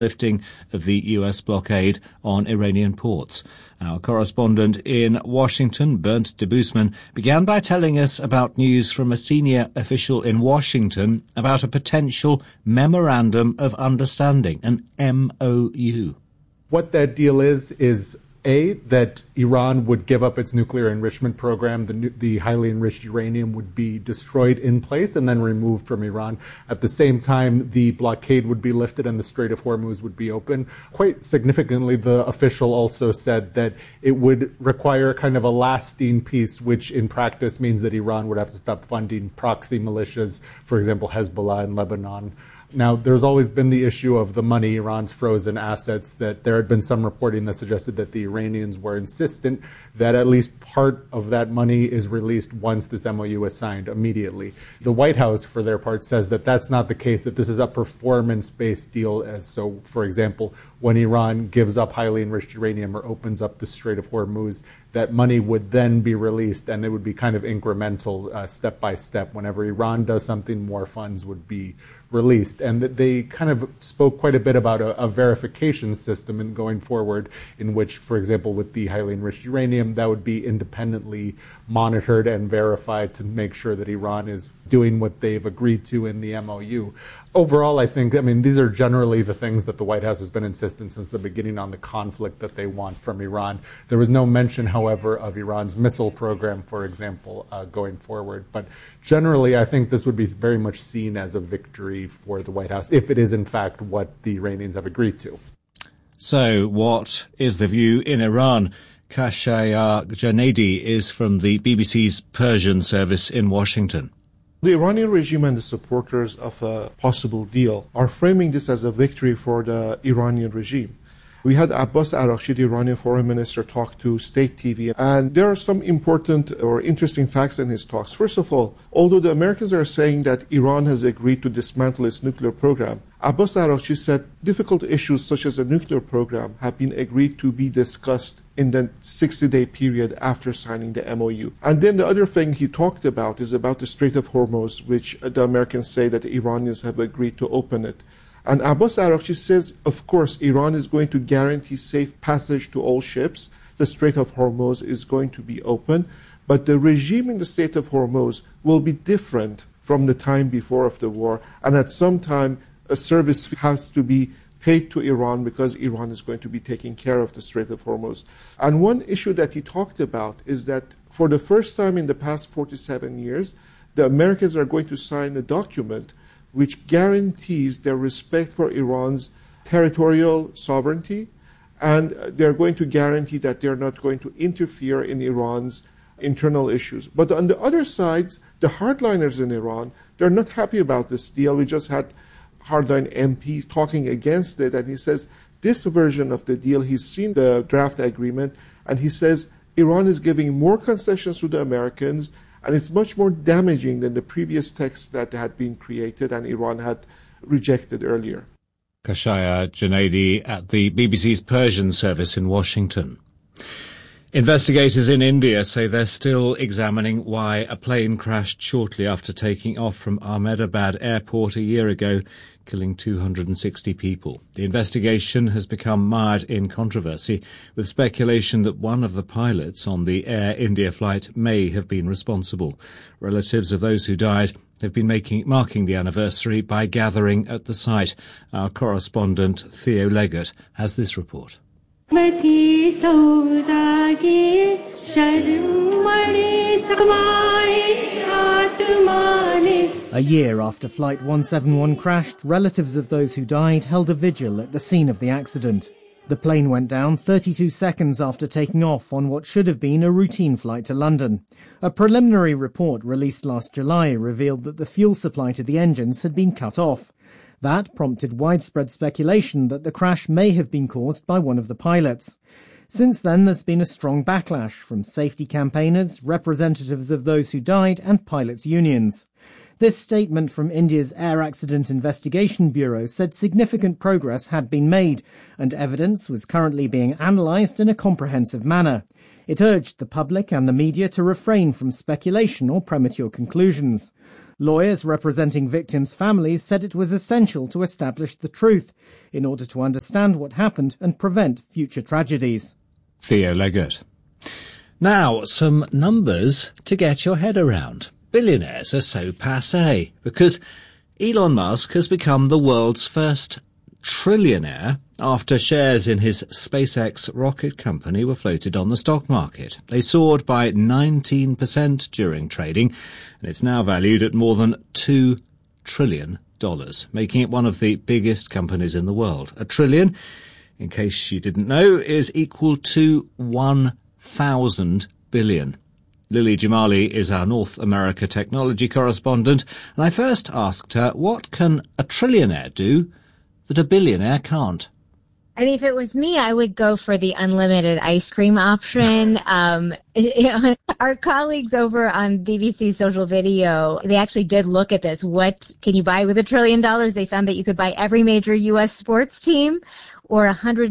lifting of the US blockade on Iranian ports. Our correspondent in Washington, Bernd Debusman, began by telling us about news from a senior official in Washington about a potential Memorandum of Understanding, an MOU. What that deal is that Iran would give up its nuclear enrichment program, the highly enriched uranium would be destroyed in place and then removed from Iran. At the same time, the blockade would be lifted and the Strait of Hormuz would be open. Quite significantly, the official also said that it would require kind of a lasting peace, which in practice means that Iran would have to stop funding proxy militias, for example, Hezbollah in Lebanon. Now, there's always been the issue of the money, Iran's frozen assets, that there had been some reporting that suggested that the Iranians were insistent that at least part of that money is released once this MOU is signed immediately. The White House, for their part, says that that's not the case, that this is a performance-based deal. So, for example, when Iran gives up highly enriched uranium or opens up the Strait of Hormuz, that money would then be released, and it would be kind of incremental, step by step. Whenever Iran does something, more funds would be released. And they kind of spoke quite a bit about a verification system in going forward, in which, for example, with the highly enriched uranium, that would be independently monitored and verified to make sure that Iran is doing what they've agreed to in the MOU. Overall, I mean, these are generally the things that the White House has been insisting since the beginning on the conflict that they want from Iran. There was no mention, however, of Iran's missile program, for example, going forward. But generally, I think this would be very much seen as a victory for the White House, if it is in fact what the Iranians have agreed to. So, what is the view in Iran? Kashaya Janedi is from the BBC's Persian service in Washington. The Iranian regime and the supporters of a possible deal are framing this as a victory for the Iranian regime. We had Abbas Araghchi, the Iranian foreign minister, talk to State TV, and there are some important or interesting facts in his talks. First of all, although the Americans are saying that Iran has agreed to dismantle its nuclear program, Abbas Araghchi said difficult issues such as a nuclear program have been agreed to be discussed in the 60-day period after signing the MOU. And then the other thing he talked about is about the Strait of Hormuz, which the Americans say that the Iranians have agreed to open it. And Abbas Araghchi says, of course, Iran is going to guarantee safe passage to all ships. The Strait of Hormuz is going to be open. But the regime in the Strait of Hormuz will be different from the time before of the war. And at some time, a service has to be paid to Iran because Iran is going to be taking care of the Strait of Hormuz. And one issue that he talked about is that for the first time in the past 47 years, the Americans are going to sign a document which guarantees their respect for Iran's territorial sovereignty, and they're going to guarantee that they're not going to interfere in Iran's internal issues. But on the other sides, the hardliners in Iran, they're not happy about this deal. We just had hardline MP talking against it, and he says this version of the deal, he's seen the draft agreement, and he says Iran is giving more concessions to the Americans, and it's much more damaging than the previous text that had been created and Iran had rejected earlier. Kashaya Janedi at the BBC's Persian service in Washington. Investigators in India say they're still examining why a plane crashed shortly after taking off from Ahmedabad airport a year ago, killing 260 people. The investigation has become mired in controversy, with speculation that one of the pilots on the Air India flight may have been responsible. Relatives of those who died have been marking the anniversary by gathering at the site. Our correspondent Theo Leggett has this report. A year after Flight 171 crashed, relatives of those who died held a vigil at the scene of the accident. The plane went down 32 seconds after taking off on what should have been a routine flight to London. A preliminary report released last July revealed that the fuel supply to the engines had been cut off. That prompted widespread speculation that the crash may have been caused by one of the pilots. Since then, there's been a strong backlash from safety campaigners, representatives of those who died, and pilots' unions. This statement from India's Air Accident Investigation Bureau said significant progress had been made, and evidence was currently being analysed in a comprehensive manner. It urged the public and the media to refrain from speculation or premature conclusions. Lawyers representing victims' families said it was essential to establish the truth in order to understand what happened and prevent future tragedies. Theo Leggett. Now, some numbers to get your head around. Billionaires are so passé because Elon Musk has become the world's first trillionaire after shares in his SpaceX rocket company were floated on the stock market. They soared by 19% during trading, and it's now valued at more than $2 trillion, making it one of the biggest companies in the world. A trillion, in case you didn't know, is equal to 1,000 billion. Lily Jamali is our North America technology correspondent, and I first asked her, what can a trillionaire do that a billionaire can't? I mean, if it was me, I would go for the unlimited ice cream option. Our colleagues over on BBC Social Video, they actually did look at this. What can you buy with $1 trillion? They found that you could buy every major U.S. sports team or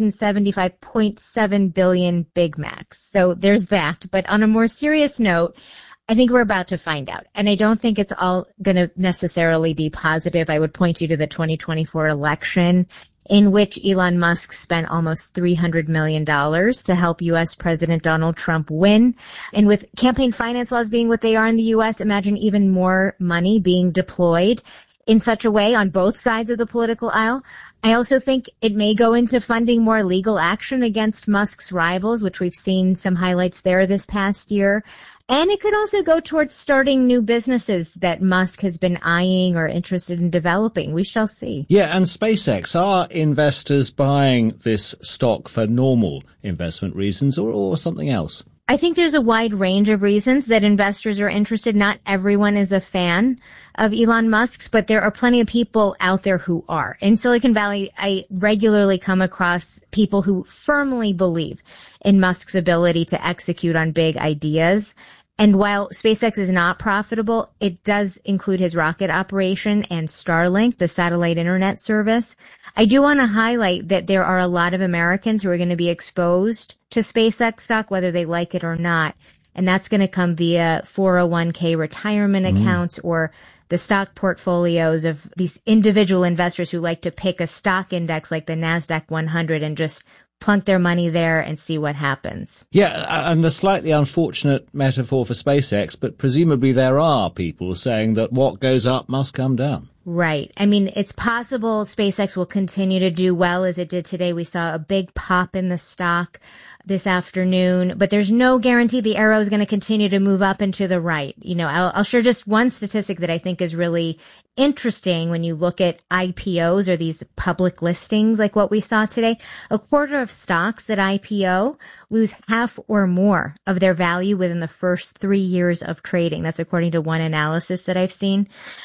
175.7 billion Big Macs. So there's that. But on a more serious note, I think we're about to find out. And I don't think it's all going to necessarily be positive. I would point you to the 2024 election, in which Elon Musk spent almost $300 million to help U.S. President Donald Trump win. And with campaign finance laws being what they are in the U.S., imagine even more money being deployed in such a way on both sides of the political aisle. I also think it may go into funding more legal action against Musk's rivals, which we've seen some highlights there this past year. And it could also go towards starting new businesses that Musk has been eyeing or interested in developing. We shall see. Yeah, and SpaceX, are investors buying this stock for normal investment reasons or something else? I think there's a wide range of reasons that investors are interested. Not everyone is a fan of Elon Musk's, but there are plenty of people out there who are. In Silicon Valley, I regularly come across people who firmly believe in Musk's ability to execute on big ideas. And while SpaceX is not profitable, it does include his rocket operation and Starlink, the satellite internet service. I do want to highlight that there are a lot of Americans who are going to be exposed to SpaceX stock, whether they like it or not. And that's going to come via 401k retirement accounts or the stock portfolios of these individual investors who like to pick a stock index like the NASDAQ 100 and just plunk their money there and see what happens. Yeah, and a slightly unfortunate metaphor for SpaceX, but presumably there are people saying that what goes up must come down. Right. I mean, it's possible SpaceX will continue to do well as it did today. We saw a big pop in the stock this afternoon, but there's no guarantee the arrow is going to continue to move up and to the right. You know, I'll share just one statistic that I think is really interesting when you look at IPOs or these public listings like what we saw today. A quarter of stocks at IPO lose half or more of their value within the first 3 years of trading. That's according to one analysis that I've seen.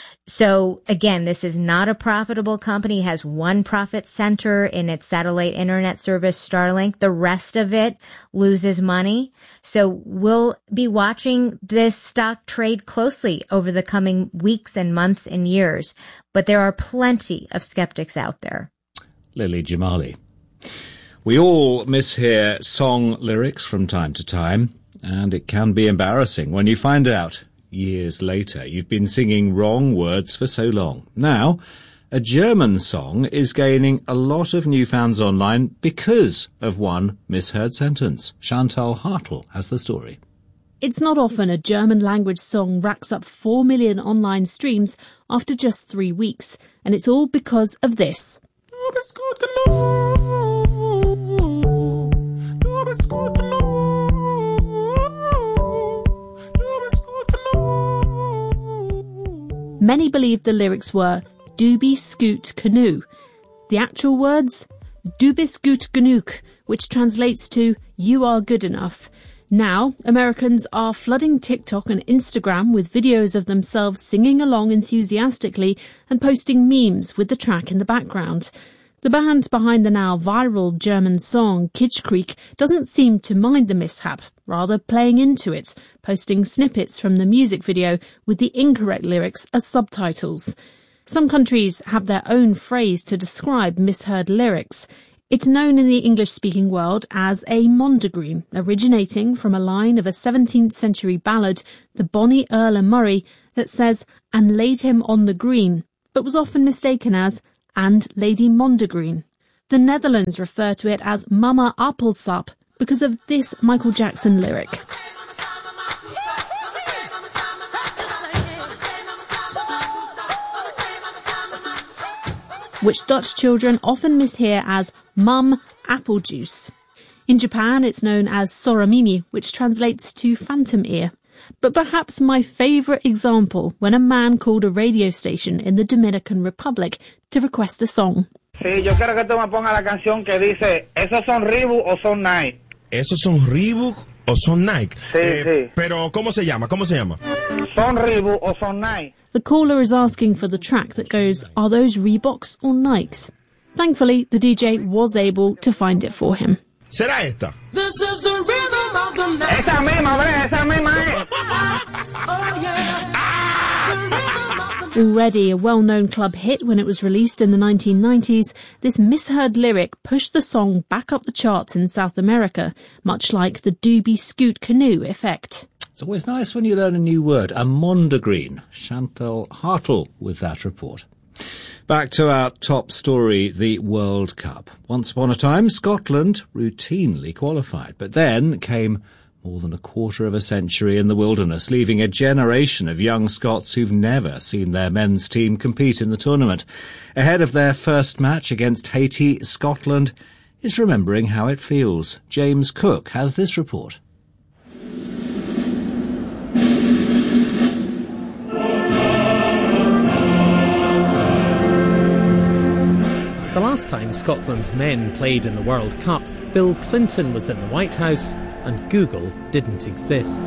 So again, this is not a profitable company. It has one profit center in its satellite internet service, Starlink. The rest of it loses money. So we'll be watching this stock trade closely over the coming weeks and months and years. But there are plenty of skeptics out there. Lily Jamali. We all mishear song lyrics from time to time, and it can be embarrassing when you find out years later you've been singing wrong words for so long. Now, a German song is gaining a lot of new fans online because of one misheard sentence. Chantal Hartl has the story. It's not often a German-language song racks up 4 million online streams after just 3 weeks, and it's all because of this. Du bist gut genug. Du bist gut genug. Many believe the lyrics were "Du bist gut genug." The actual words, "Du bist gut genug," which translates to "you are good enough." Now, Americans are flooding TikTok and Instagram with videos of themselves singing along enthusiastically and posting memes with the track in the background. The band behind the now viral German song Kitschkrieg doesn't seem to mind the mishap, rather playing into it, posting snippets from the music video with the incorrect lyrics as subtitles. Some countries have their own phrase to describe misheard lyrics. It's known in the English-speaking world as a mondegreen, originating from a line of a 17th century ballad, The Bonnie Earl o' Murray, that says, and laid him on the green, but was often mistaken as, and Lady Mondegreen. The Netherlands refer to it as Mama Appelsap because of this Michael Jackson lyric. Which Dutch children often mishear as Mum Apple Juice. In Japan, it's known as Soramimi, which translates to phantom ear. But perhaps my favourite example when a man called a radio station in the Dominican Republic to request a song. Sí, yo quiero que tú me pongas la canción que dice, ¿esos son Reebok o son Nike? ¿Esos son Reebok o son Nike? Sí, sí. Pero, ¿cómo se llama? ¿Cómo se llama? ¿Son Reebok o son Nike? The caller is asking for the track that goes, are those Reeboks or Nikes? Thankfully, the DJ was able to find it for him. ¿Será esta? Esa misma, ¿ves? Esa misma es. Already a well-known club hit when it was released in the 1990s, this misheard lyric pushed the song back up the charts in South America, much like the Doobie Scoot Canoe effect. It's always nice when you learn a new word. A mondegreen. Chantal Hartle with that report. Back to our top story, the World Cup. Once upon a time, Scotland routinely qualified, but then came more than a quarter of a century in the wilderness, leaving a generation of young Scots who've never seen their men's team compete in the tournament. Ahead of their first match against Haiti, Scotland is remembering how it feels. James Cook has this report. The last time Scotland's men played in the World Cup, Bill Clinton was in the White House and Google didn't exist.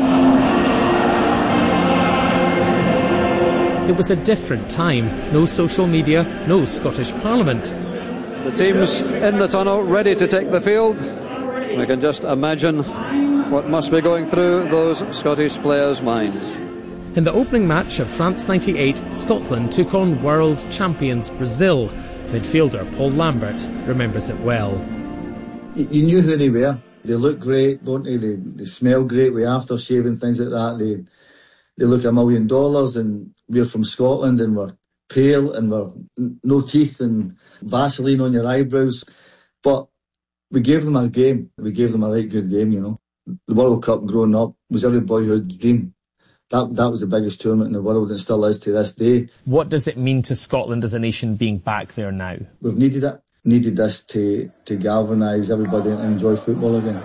It was a different time. No social media, no Scottish Parliament. The team's in the tunnel, ready to take the field. We can just imagine what must be going through those Scottish players' minds. In the opening match of France 98, Scotland took on world champions Brazil. Midfielder Paul Lambert remembers it well. You knew who they were. They look great, don't they? They smell great with aftershave and things like that. They look $1 million, and we're from Scotland and we're pale and we're no teeth and Vaseline on your eyebrows. But we gave them a game. We gave them a right good game, you know. The World Cup growing up was every boyhood's dream. That was the biggest tournament in the world and still is to this day. What does it mean to Scotland as a nation being back there now? We've needed it. Needed this to galvanise everybody and enjoy football again.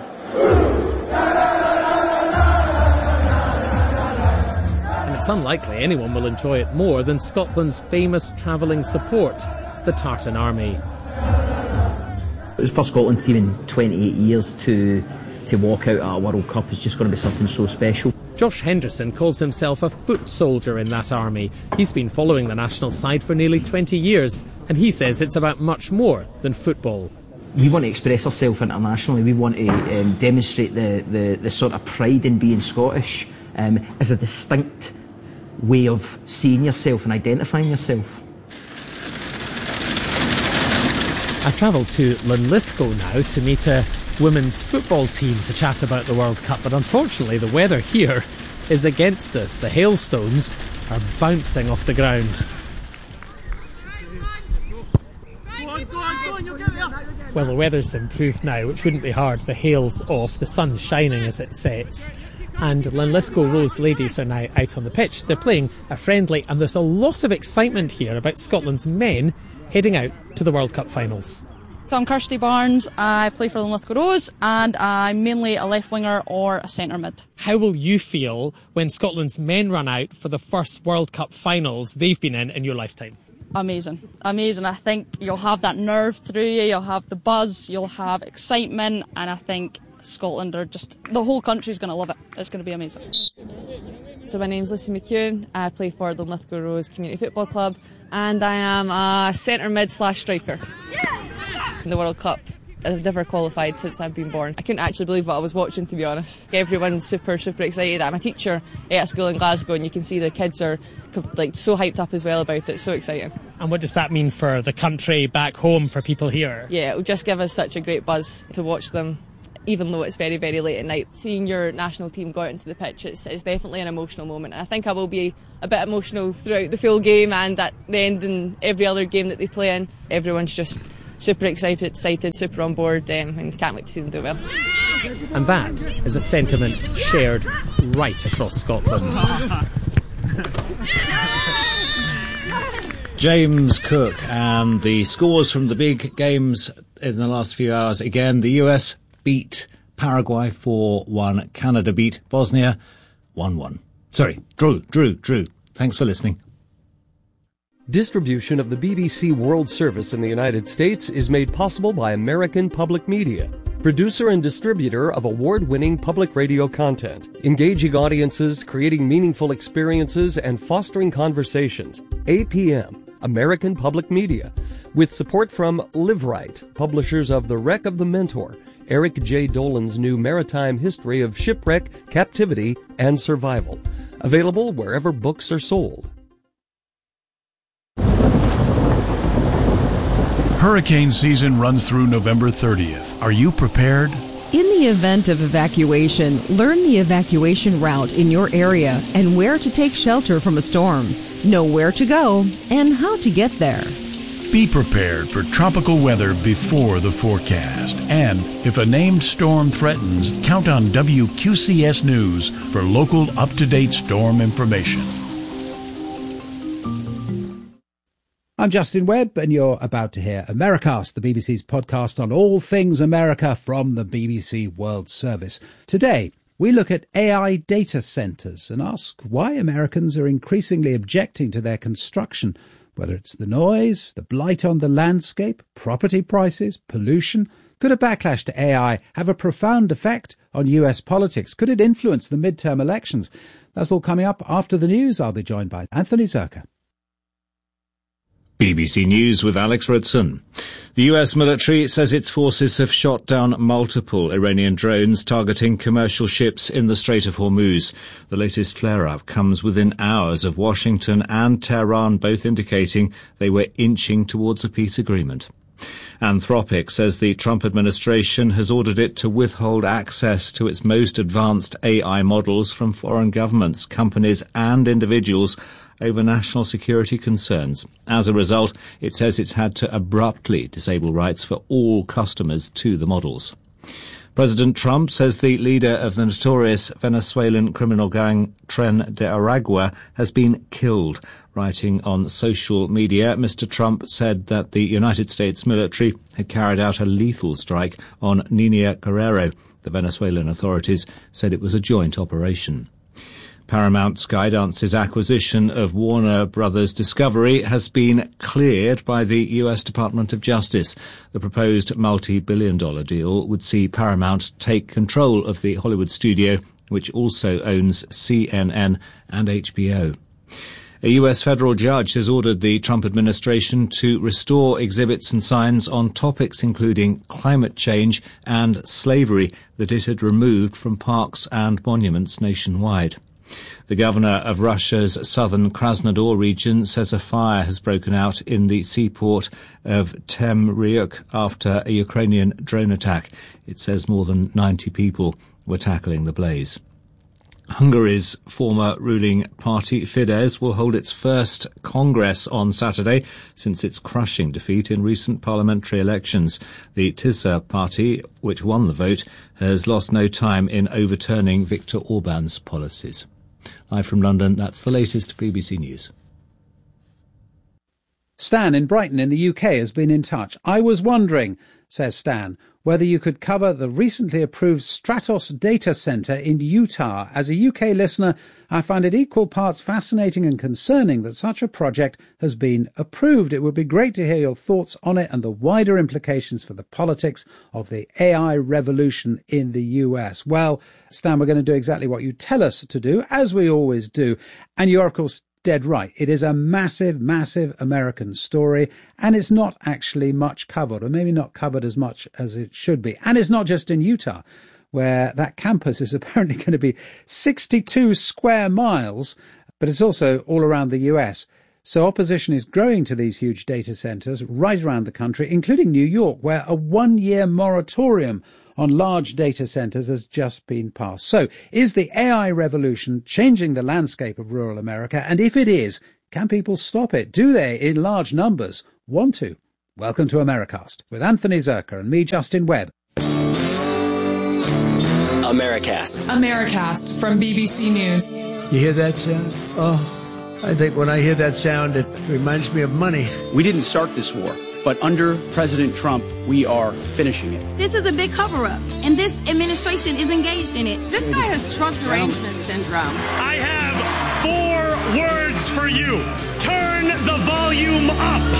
And it's unlikely anyone will enjoy it more than Scotland's famous travelling support, the Tartan Army. It was for Scotland team in 28 years to walk out at a World Cup is just going to be something so special. Josh Henderson calls himself a foot soldier in that army. He's been following the national side for nearly 20 years, and he says it's about much more than football. We want to express ourselves internationally. We want to demonstrate the sort of pride in being Scottish as a distinct way of seeing yourself and identifying yourself. I've travelled to Linlithgow now to meet a women's football team to chat about the World Cup, but unfortunately the weather here is against us. The hailstones are bouncing off the ground. Well, the weather's improved now, which wouldn't be hard. The hail's off, the sun's shining as it sets, and Linlithgow Rose ladies are now out on the pitch. They're playing a friendly, and there's a lot of excitement here about Scotland's men heading out to the World Cup finals. So I'm Kirsty Barnes, I play for Linlithgow Rose, and I'm mainly a left winger or a centre mid. How will you feel when Scotland's men run out for the first World Cup finals they've been in your lifetime? Amazing. I think you'll have that nerve through you, you'll have the buzz, you'll have excitement, and I think Scotland are just, the whole country's going to love it. It's going to be amazing. So my name's Lucy McEwen, I play for the Linlithgow Rose Community Football Club, and I am a centre mid / striker. In the World Cup. I've never qualified since I've been born. I couldn't actually believe what I was watching, to be honest. Everyone's super excited. I'm a teacher at a school in Glasgow, and you can see the kids are like so hyped up as well about it. So exciting. And what does that mean for the country back home, for people here? Yeah, it will just give us such a great buzz to watch them even though it's very, very late at night. Seeing your national team go out into the pitch is definitely an emotional moment. And I think I will be a bit emotional throughout the full game and at the end and every other game that they play in. Everyone's just super excited, super on board, and can't wait to see them do well. And that is a sentiment shared right across Scotland. James Cook, and the scores from the big games in the last few hours. Again, the US beat Paraguay 4-1. Canada beat Bosnia 1-1. Sorry, drew. Thanks for listening. Distribution of the BBC World Service in the United States is made possible by American Public Media, producer and distributor of award-winning public radio content, engaging audiences, creating meaningful experiences, and fostering conversations. APM, American Public Media, with support from LiveRight, publishers of The Wreck of the Mentor, Eric J. Dolan's new maritime history of shipwreck, captivity, and survival. Available wherever books are sold. Hurricane season runs through November 30th. Are you prepared? In the event of evacuation, learn the evacuation route in your area and where to take shelter from a storm. Know where to go and how to get there. Be prepared for tropical weather before the forecast. And if a named storm threatens, count on WQCS News for local up-to-date storm information. I'm Justin Webb, and you're about to hear Americast, the BBC's podcast on all things America from the BBC World Service. Today, we look at AI data centres and ask why Americans are increasingly objecting to their construction, whether it's the noise, the blight on the landscape, property prices, pollution. Could a backlash to AI have a profound effect on US politics? Could it influence the midterm elections? That's all coming up after the news. I'll be joined by Anthony Zerka. BBC News with Alex Ridson. The US military says its forces have shot down multiple Iranian drones targeting commercial ships in the Strait of Hormuz. The latest flare-up comes within hours of Washington and Tehran both indicating they were inching towards a peace agreement. Anthropic says the Trump administration has ordered it to withhold access to its most advanced AI models from foreign governments, companies and individuals over national security concerns. As a result, it says it's had to abruptly disable rights for all customers to the models. President Trump says the leader of the notorious Venezuelan criminal gang Tren de Aragua has been killed. Writing on social media, Mr. Trump said that the United States military had carried out a lethal strike on Nina Guerrero. The Venezuelan authorities said it was a joint operation. Paramount Skydance's acquisition of Warner Brothers Discovery has been cleared by the US Department of Justice. The proposed multi-billion-dollar deal would see Paramount take control of the Hollywood studio, which also owns CNN and HBO. A US federal judge has ordered the Trump administration to restore exhibits and signs on topics including climate change and slavery that it had removed from parks and monuments nationwide. The governor of Russia's southern Krasnodar region says a fire has broken out in the seaport of Temryuk after a Ukrainian drone attack. It says more than 90 people were tackling the blaze. Hungary's former ruling party Fidesz will hold its first Congress on Saturday since its crushing defeat in recent parliamentary elections. The TISA party, which won the vote, has lost no time in overturning Viktor Orban's policies. Live from London, that's the latest BBC News. Stan in Brighton in the UK has been in touch. I was wondering, says Stan, whether you could cover the recently approved Stratos data centre in Utah. As a UK listener, I find it equal parts fascinating and concerning that such a project has been approved. It would be great to hear your thoughts on it and the wider implications for the politics of the AI revolution in the US. Well, Stan, we're going to do exactly what you tell us to do, as we always do. And you are, of course, dead right. It is a massive, massive American story, and it's not actually much covered, or maybe not covered as much as it should be. And it's not just in Utah, where that campus is apparently going to be 62 square miles, but it's also all around the US. So opposition is growing to these huge data centres right around the country, including New York, where a one-year moratorium on large data centers has just been passed. So, is the AI revolution changing the landscape of rural America? And if it is, can people stop it? Do they, in large numbers, want to? Welcome to Americast with Anthony Zerker and me, Justin Webb. Americast from BBC News. You hear that sound? Oh, I think when I hear that sound, it reminds me of money. We didn't start this war, but under President Trump, we are finishing it. This is a big cover-up, and this administration is engaged in it. This guy has Trump derangement syndrome. I have 4 words for you. Turn the volume up.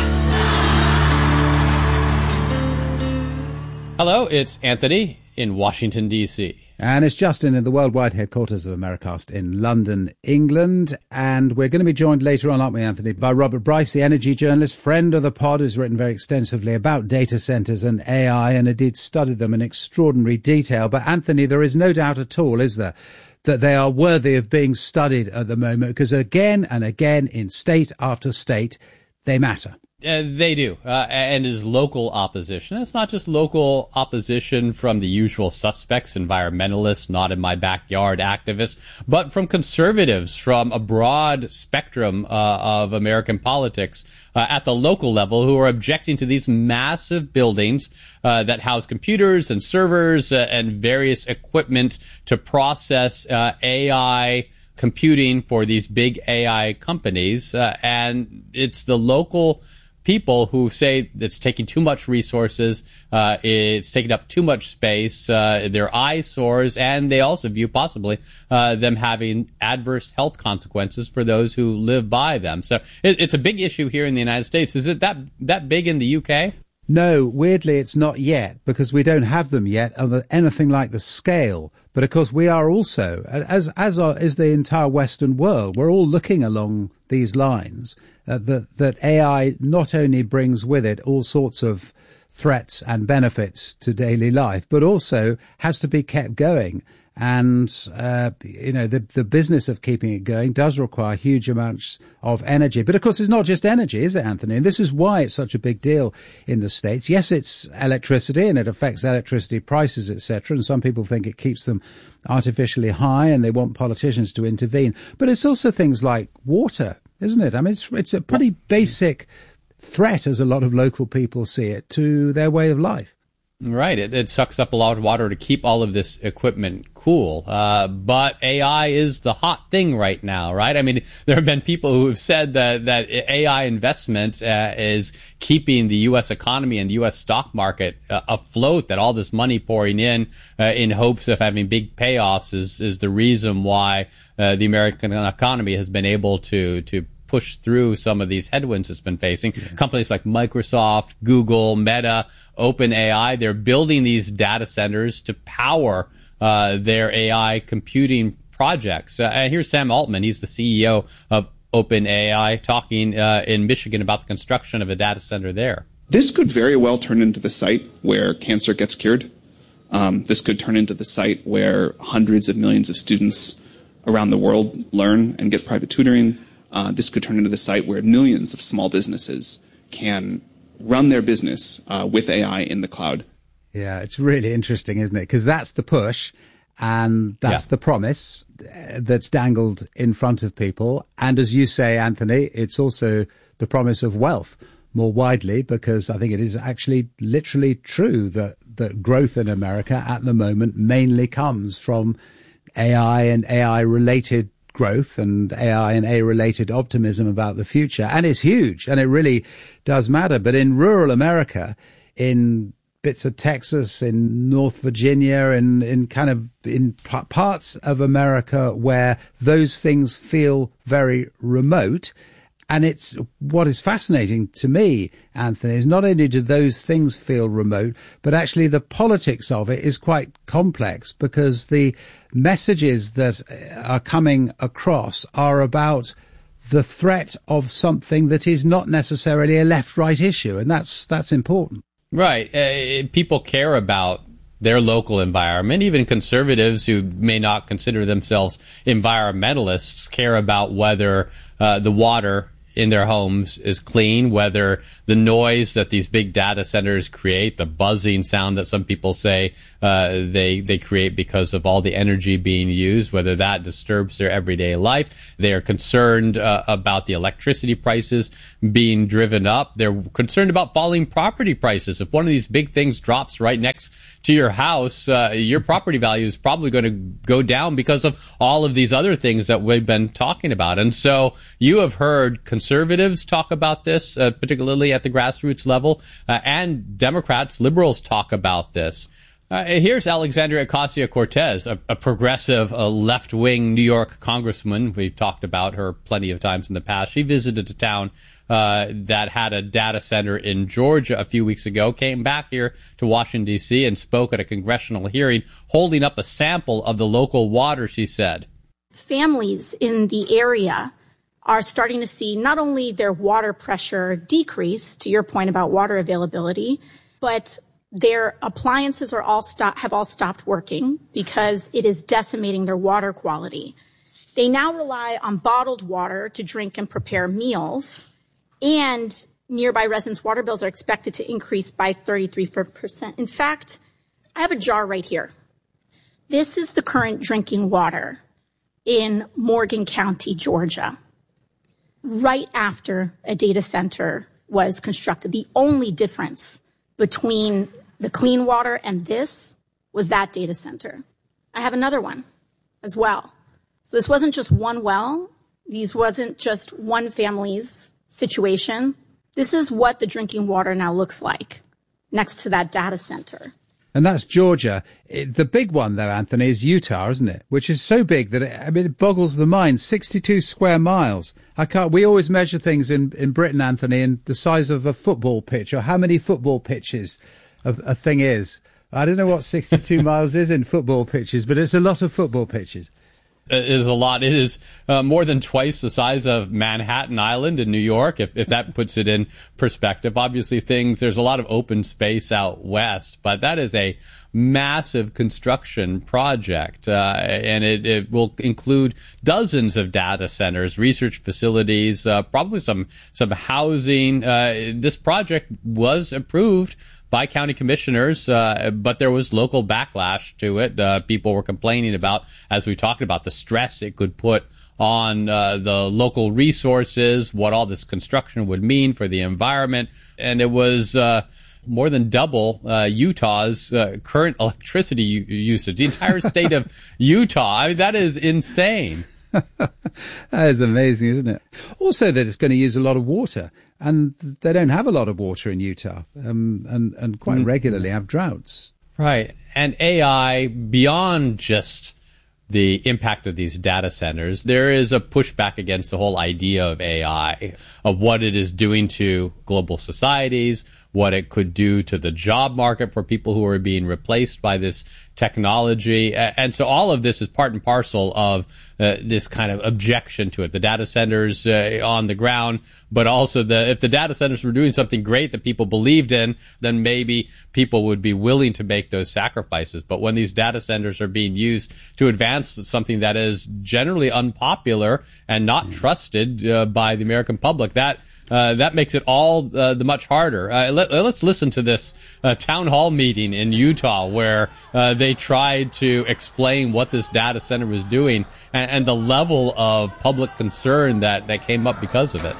Hello, it's Anthony in Washington, D.C. And it's Justin in the worldwide headquarters of Americast in London, England. And we're going to be joined later on, aren't we, Anthony, by Robert Bryce, the energy journalist, friend of the pod, who's written very extensively about data centers and AI, and indeed studied them in extraordinary detail. But, Anthony, there is no doubt at all, is there, that they are worthy of being studied at the moment, because again and again in state after state, they matter. They do, and is local opposition. It's not just local opposition from the usual suspects, environmentalists, not in my backyard activists, but from conservatives, from a broad spectrum of American politics at the local level who are objecting to these massive buildings that house computers and servers and various equipment to process AI computing for these big AI companies. And it's the local people who say it's taking too much resources, it's taking up too much space, they're eyesores, and they also view possibly them having adverse health consequences for those who live by them. So it's a big issue here in the United States. Is it that big in the UK? No, weirdly, it's not yet, because we don't have them yet of anything like the scale. But of course, we are also, as is the entire Western world, we're all looking along these lines. That AI not only brings with it all sorts of threats and benefits to daily life, but also has to be kept going. And, the business of keeping it going does require huge amounts of energy. But of course, it's not just energy, is it, Anthony? And this is why it's such a big deal in the States. Yes, it's electricity and it affects electricity prices, etc. And some people think it keeps them artificially high and they want politicians to intervene. But it's also things like water, isn't it? I mean, it's a pretty basic threat, as a lot of local people see it, to their way of life. Right. It sucks up a lot of water to keep all of this equipment cool. But AI is the hot thing right now, right? I mean, there have been people who have said that AI investment is keeping the U.S. economy and the U.S. stock market afloat, that all this money pouring in hopes of having big payoffs is the reason why the American economy has been able to push through some of these headwinds it's been facing. Yeah. Companies like Microsoft, Google, Meta, OpenAI, they're building these data centers to power their AI computing projects. And here's Sam Altman. He's the CEO of OpenAI, talking in Michigan about the construction of a data center there. This could very well turn into the site where cancer gets cured. This could turn into the site where hundreds of millions of students around the world learn and get private tutoring. This could turn into the site where millions of small businesses can run their business with AI in the cloud. Yeah, it's really interesting, isn't it? Because that's the push and that's the promise that's dangled in front of people. And as you say, Anthony, it's also the promise of wealth more widely, because I think it is actually literally true that growth in America at the moment mainly comes from AI and AI-related growth and AI and AI-related optimism about the future. And it's huge, and it really does matter. But in rural America, in bits of Texas, in North Virginia, in parts of America where those things feel very remote. And it's what is fascinating to me, Anthony, is not only do those things feel remote, but actually the politics of it is quite complex, because the messages that are coming across are about the threat of something that is not necessarily a left-right issue. And that's important. Right. People care about their local environment. Even conservatives who may not consider themselves environmentalists care about whether the water in their homes is clean, whether the noise that these big data centers create, the buzzing sound that some people say they create because of all the energy being used, whether that disturbs their everyday life. They are concerned about the electricity prices being driven up. They're concerned about falling property prices. If one of these big things drops right next to your house, your property value is probably going to go down because of all of these other things that we've been talking about. And so you have heard conservatives talk about this, particularly at the grassroots level, and Democrats, liberals talk about this. Here's Alexandria Ocasio-Cortez, a progressive, left-wing New York congresswoman. We've talked about her plenty of times in the past. She visited a town that had a data center in Georgia a few weeks ago, came back here to Washington, D.C., and spoke at a congressional hearing, holding up a sample of the local water, she said. Families in the area are starting to see not only their water pressure decrease, to your point about water availability, but their appliances have all stopped working because it is decimating their water quality. They now rely on bottled water to drink and prepare meals, and nearby residents' water bills are expected to increase by 33%. In fact, I have a jar right here. This is the current drinking water in Morgan County, Georgia, right after a data center was constructed. The only difference between the clean water and this was that data center. I have another one as well. So this wasn't just one well. These wasn't just one family's situation. This is what the drinking water now looks like next to that data center. And that's Georgia. The big one, though, Anthony, is Utah, isn't it? Which is so big that it boggles the mind. 62 square miles. We always measure things in Britain, Anthony, in the size of a football pitch, or how many football pitches a thing is. I don't know what 62 miles is in football pitches, but it's a lot of football pitches. It is a lot. It is more than twice the size of Manhattan Island in New York, if that puts it in perspective. Obviously, there's a lot of open space out west, but that is a massive construction project, and it will include dozens of data centers, research facilities, probably some housing. This project was approved by county commissioners, but there was local backlash to it. People were complaining about, as we talked about, the stress it could put on the local resources, what all this construction would mean for the environment. And it was more than double Utah's current electricity usage. The entire state of Utah. I mean, that is insane. That is amazing, isn't it? Also that it's going to use a lot of water, and they don't have a lot of water in Utah, and quite regularly have droughts. Right. And AI, beyond just the impact of these data centers, there is a pushback against the whole idea of AI, of what it is doing to global societies, what it could do to the job market for people who are being replaced by this technology. And so all of this is part and parcel of this kind of objection to it. The data centers on the ground, but also if the data centers were doing something great that people believed in, then maybe people would be willing to make those sacrifices. But when these data centers are being used to advance something that is generally unpopular and not trusted by the American public, that makes it all the much harder. Let's listen to this town hall meeting in Utah where they tried to explain what this data center was doing and the level of public concern that came up because of it.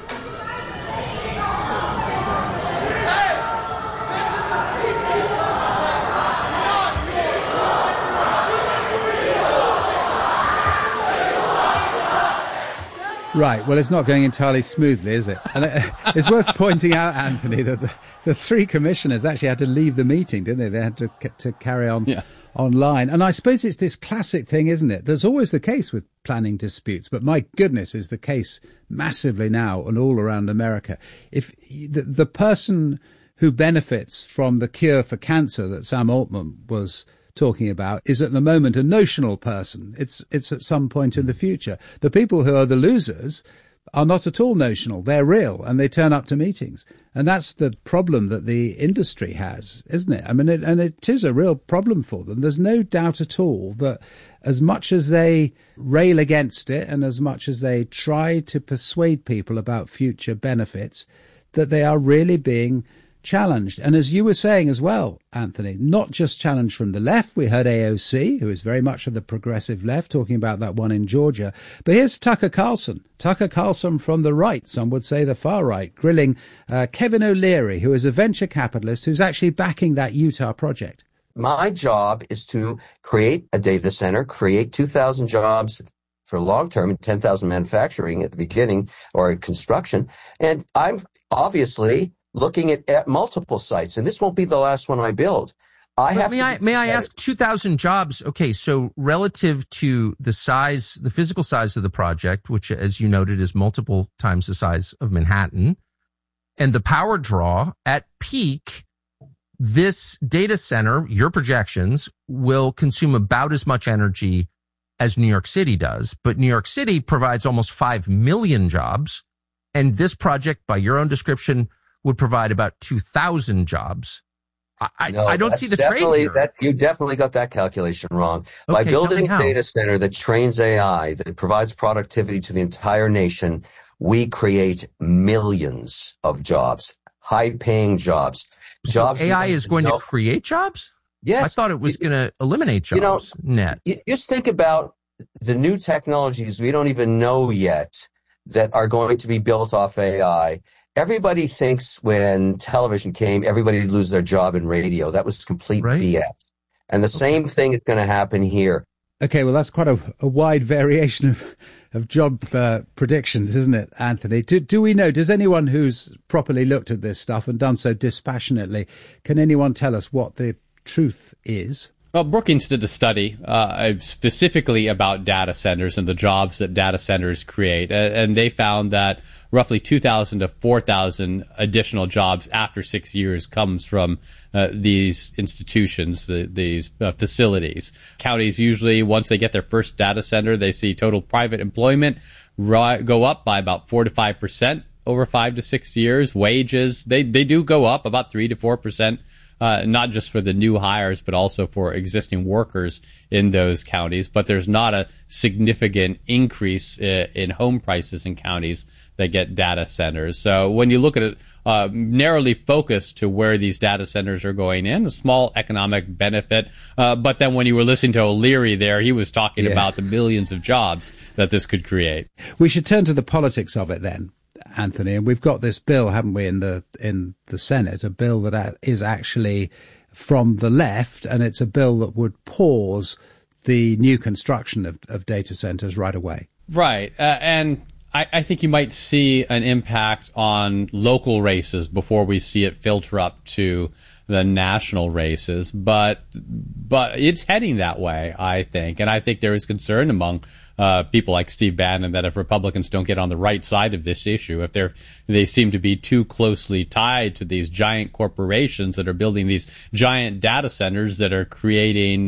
Right, well, it's not going entirely smoothly, is it? And it's worth pointing out, Anthony, that the three commissioners actually had to leave the meeting, didn't they? They had to carry on online. And I suppose it's this classic thing, isn't it? That's always the case with planning disputes, but my goodness, is the case massively now and all around America. If the person who benefits from the cure for cancer that Sam Altman was talking about is at the moment a notional person. It's at some point in the future. The people who are the losers, are not at all notional. They're real, and they turn up to meetings. And that's the problem that the industry has, isn't it? I mean, it is a real problem for them. There's no doubt at all that as much as they rail against it and as much as they try to persuade people about future benefits, that they are really being challenged. And as you were saying as well, Anthony, not just challenged from the left. We heard AOC, who is very much of the progressive left, talking about that one in Georgia. But here's Tucker Carlson from the right, some would say the far right, grilling Kevin O'Leary, who is a venture capitalist who's actually backing that Utah project. My job is to create a data center, create 2,000 jobs for long-term and 10,000 manufacturing at the beginning or construction. And I'm obviously looking at multiple sites, and this won't be the last one I build. May I ask, 2,000 jobs? Okay, so relative to the physical size of the project, which, as you noted, is multiple times the size of Manhattan, and the power draw at peak, this data center, your projections, will consume about as much energy as New York City does. But New York City provides almost 5 million jobs, and this project, by your own description, would provide about 2,000 jobs. I don't see the trade here. You definitely got that calculation wrong. By building a data center that trains AI, that provides productivity to the entire nation, we create millions of jobs, high-paying jobs. So AI is going to create jobs? Yes. I thought it was going to eliminate jobs, net. Just think about the new technologies we don't even know yet that are going to be built off AI. Everybody thinks when television came, everybody would lose their job in radio. That was complete BS. And the same thing is going to happen here. Okay, well, that's quite a wide variation of job predictions, isn't it, Anthony? Do we know, does anyone who's properly looked at this stuff and done so dispassionately, can anyone tell us what the truth is? Well, Brookings did a study specifically about data centers and the jobs that data centers create, and they found that roughly 2,000 to 4,000 additional jobs after 6 years comes from these institutions, these facilities. Counties usually, once they get their first data center, they see total private employment go up by about 4 to 5% over 5 to 6 years. Wages, they do go up about 3 to 4%. Not just for the new hires, but also for existing workers in those counties. But there's not a significant increase in home prices in counties that get data centers. So when you look at it narrowly focused to where these data centers are going in, a small economic benefit. But then when you were listening to O'Leary there, he was talking about the millions of jobs that this could create. We should turn to the politics of it then, Anthony, and we've got this bill, haven't we, in the Senate, a bill that is actually from the left, and it's a bill that would pause the new construction of data centers right away. Right, and I think you might see an impact on local races before we see it filter up to the national races, but it's heading that way, I think, and I think there is concern among people like Steve Bannon that if Republicans don't get on the right side of this issue, if they seem to be too closely tied to these giant corporations that are building these giant data centers that are creating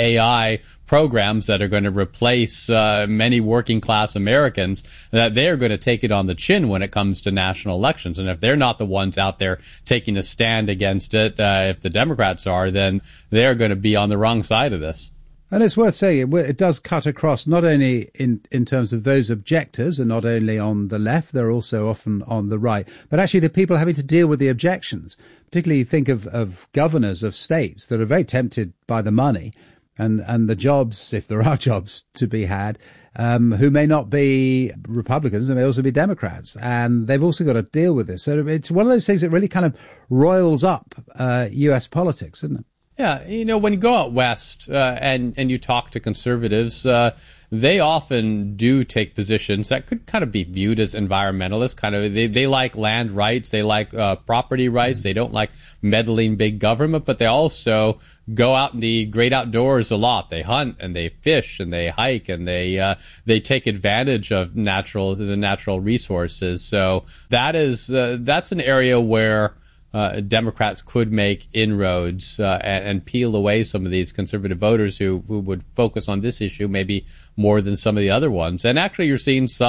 AI programs that are going to replace many working class Americans, that they're going to take it on the chin when it comes to national elections. And if they're not the ones out there taking a stand against it, if the Democrats are, then they're going to be on the wrong side of this. And it's worth saying it does cut across not only in terms of those objectors and not only on the left, they're also often on the right, but actually the people having to deal with the objections. Particularly you think of governors of states that are very tempted by the money and the jobs, if there are jobs to be had, who may not be Republicans, and may also be Democrats. And they've also got to deal with this. So it's one of those things that really kind of roils up U.S. politics, isn't it? Yeah, when you go out west and you talk to conservatives, they often do take positions that could kind of be viewed as environmentalist. Kind of, they like land rights, they like property rights, they don't like meddling big government, but they also go out in the great outdoors a lot. They hunt and they fish and they hike and they take advantage of the natural resources. So that's an area where Democrats could make inroads and peel away some of these conservative voters who would focus on this issue maybe more than some of the other ones. And actually, you're seeing some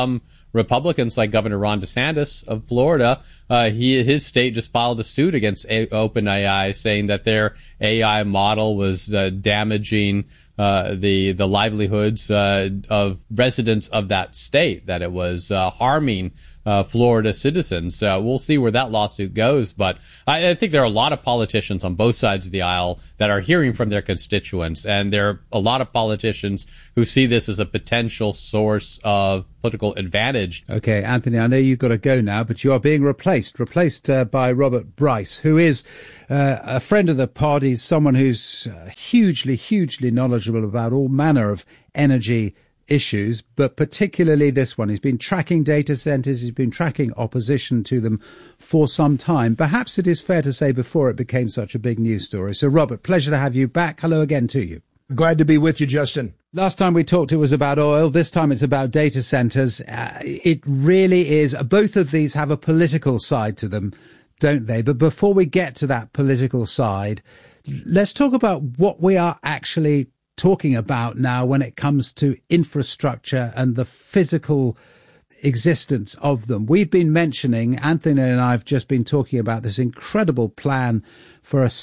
Republicans like Governor Ron DeSantis of Florida, his state just filed a suit against OpenAI, saying that their AI model was damaging the livelihoods of residents of that state, that it was harming Florida citizens. We'll see where that lawsuit goes, but I think there are a lot of politicians on both sides of the aisle that are hearing from their constituents, and there are a lot of politicians who see this as a potential source of political advantage. Okay, Anthony, I know you've got to go now, but you are being replaced by Robert Bryce, who is a friend of the pod. He's someone who's hugely knowledgeable about all manner of energy issues, but particularly this one. He's been tracking data centers. He's been tracking opposition to them for some time. Perhaps it is fair to say before it became such a big news story. So, Robert, pleasure to have you back. Hello again to you. Glad to be with you, Justin. Last time we talked, it was about oil. This time it's about data centers. It really is. Both of these have a political side to them, don't they? But before we get to that political side, let's talk about what we are actually talking about now when it comes to infrastructure and the physical existence of them. We've been mentioning, Anthony and I have just been talking about this incredible plan for a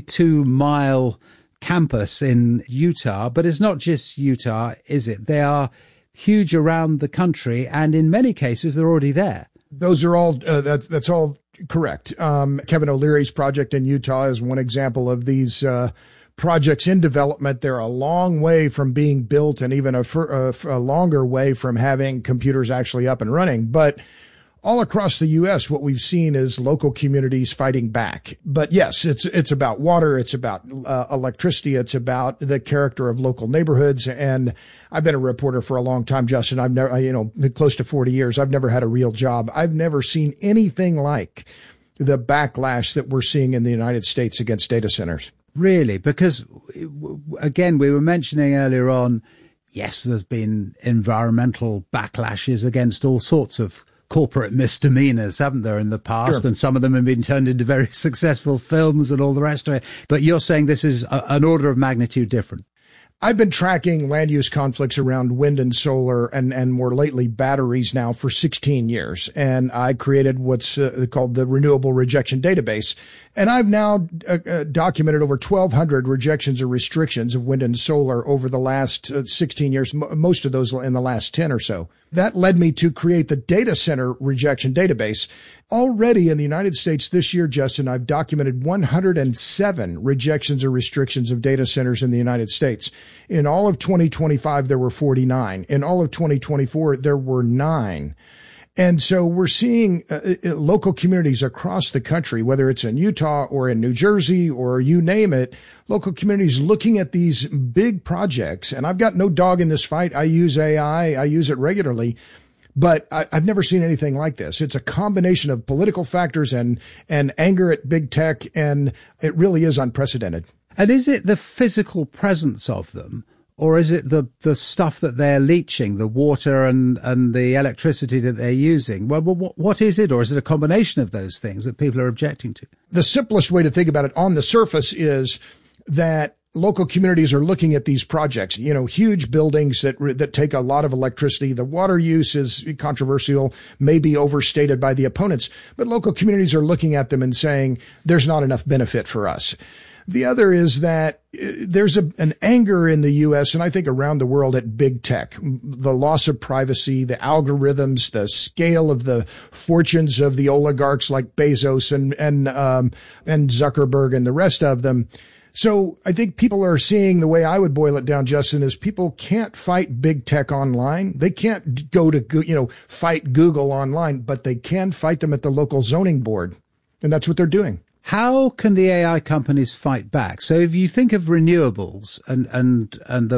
62-mile campus in Utah, but it's not just Utah, is it? They are huge around the country, and in many cases, they're already there. Those are all, that's all correct. Kevin O'Leary's project in Utah is one example of these projects in development. They're a long way from being built, and even a longer way from having computers actually up and running. But all across the U.S., what we've seen is local communities fighting back. But yes, it's about water. It's about electricity. It's about the character of local neighborhoods. And I've been a reporter for a long time, Justin. I've never, close to 40 years. I've never had a real job. I've never seen anything like the backlash that we're seeing in the United States against data centers. Really? Because, again, we were mentioning earlier on, yes, there's been environmental backlashes against all sorts of corporate misdemeanors, haven't there, in the past? Sure. And some of them have been turned into very successful films and all the rest of it. But you're saying this is an order of magnitude different. I've been tracking land use conflicts around wind and solar and more lately batteries now for 16 years. And I created what's called the Renewable Rejection Database. And I've now documented over 1,200 rejections or restrictions of wind and solar over the last 16 years, most of those in the last 10 or so. That led me to create the Data Center Rejection Database. Already in the United States this year, Justin, I've documented 107 rejections or restrictions of data centers in the United States. In all of 2025, there were 49. In all of 2024, there were 9. And so we're seeing local communities across the country, whether it's in Utah or in New Jersey or you name it, local communities looking at these big projects. And I've got no dog in this fight. I use AI. I use it regularly. But I've never seen anything like this. It's a combination of political factors and anger at big tech, and it really is unprecedented. And is it the physical presence of them, or is it the stuff that they're leaching, the water and the electricity that they're using? Well, what is it, or is it a combination of those things that people are objecting to? The simplest way to think about it on the surface is that local communities are looking at these projects, huge buildings that take a lot of electricity. The water use is controversial, maybe overstated by the opponents, but local communities are looking at them and saying there's not enough benefit for us. The other is that there's an anger in the U.S. and I think around the world at big tech, the loss of privacy, the algorithms, the scale of the fortunes of the oligarchs like Bezos and Zuckerberg and the rest of them. So I think people are seeing, the way I would boil it down, Justin, is people can't fight big tech online. They can't go to, fight Google online, but they can fight them at the local zoning board. And that's what they're doing. How can the AI companies fight back? So if you think of renewables and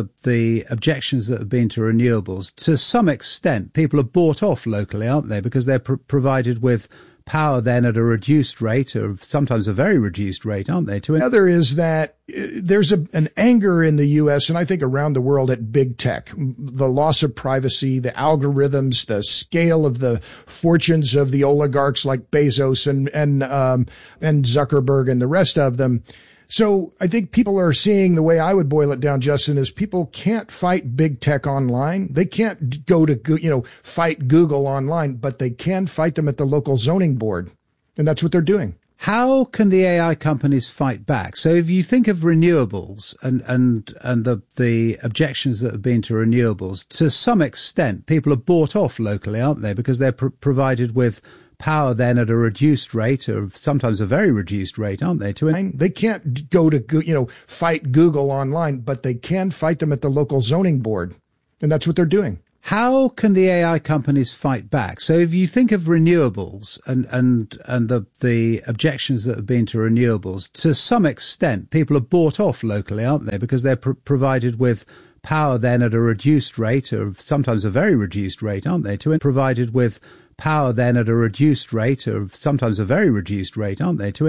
the objections that have been to renewables, to some extent, people are bought off locally, aren't they? Because they're provided with power then at a reduced rate, or sometimes a very reduced rate, aren't they? The other is that there's an anger in the U.S. and I think around the world at big tech, the loss of privacy, the algorithms, the scale of the fortunes of the oligarchs like Bezos and Zuckerberg and the rest of them. So I think people are seeing, the way I would boil it down, Justin, is people can't fight big tech online. They can't go to, fight Google online, but they can fight them at the local zoning board. And that's what they're doing. How can the AI companies fight back? So if you think of renewables and the objections that have been to renewables, to some extent, people are bought off locally, aren't they? Because they're provided with power then at a reduced rate, or sometimes a very reduced rate, aren't they? They can't go to, fight Google online, but they can fight them at the local zoning board. And that's what they're doing. How can the AI companies fight back? So if you think of renewables and the objections that have been to renewables, to some extent, people are bought off locally, aren't they? Because they're provided with power then at a reduced rate, or sometimes a very reduced rate, aren't they? Provided with power then at a reduced rate, or sometimes a very reduced rate, aren't they?